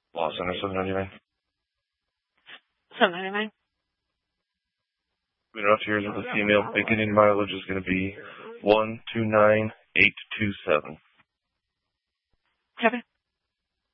Law Center 799. 799. We're up here with the female. Beginning mileage is going to be 129827. Copy.